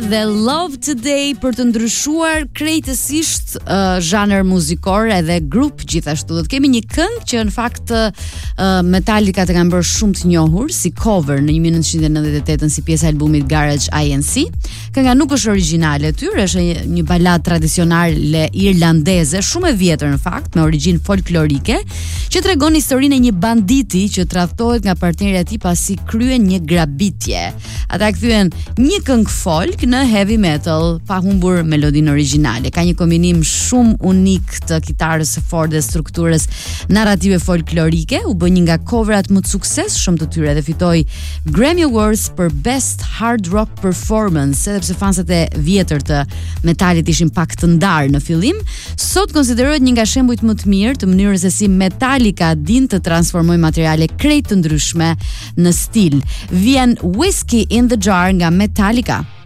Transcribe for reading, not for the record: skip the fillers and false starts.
dhe Love Today për të ndryshuar krejtësisht zhanër muzikor edhe grup gjithashtu. Do të kemi një këngë që në fakt Metallica të kanë bërë shumë të njohur si cover në 1998 si pjesë e albumit Garage Inc. Kënga nuk është origjinale e tyre, është një balad tradicionale irlandeze, shumë e vjetër në fakt, me origjinë folklorike, që tregon historinë e një banditi që tradhtohet nga partneri i tij pasi kryen një grabitje. Ata kthyen një këngë folk në heavy metal pa humbur melodinë origjinale. Ka një kombinim shumë unik të kitarës së fortë dhe strukturës narrative folklorike. U bë një nga coverat më të suksesshëm të tyre dhe fitoi Grammy Awards për Best Hard Rock Performance, edhe pse fansat e vjetër të metalit ishin pak të ndarë në fillim. Sot konsiderohet një nga shembujt më të mirë të mënyrës se si Metallica din të transformojë materiale krejt të ndryshme në stil. Vjen Whiskey in the Jar nga Metallica.